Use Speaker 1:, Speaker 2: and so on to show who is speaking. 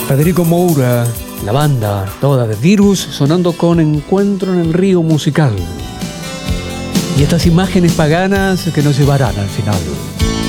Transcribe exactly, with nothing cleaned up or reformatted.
Speaker 1: Federico Moura, la banda toda de Virus, sonando con Encuentro en el Río Musical. Y estas imágenes paganas que nos llevarán al final.